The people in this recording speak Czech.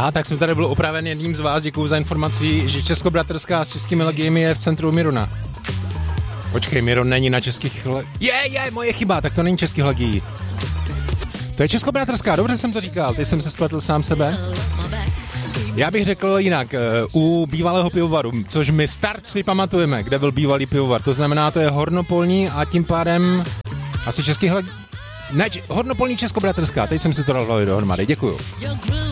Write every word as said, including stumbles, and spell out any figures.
A tak jsem tady byl opraven jedním z vás, děkuju za informaci, že Českobratrská s českými legiemi je v centru Mirona. Počkej, Miron není na českých le... Je, je, moje chyba, tak to není českých legií. To je Českobratrská, dobře jsem to říkal, teď jsem se spletl sám sebe. Já bych řekl jinak, u bývalého pivovaru, což my starci pamatujeme, kde byl bývalý pivovar, to znamená, to je Hornopolní a tím pádem asi českých legií... Ne, Hornopolní Českobratrská, teď jsem si to dal dohromady, děkuju.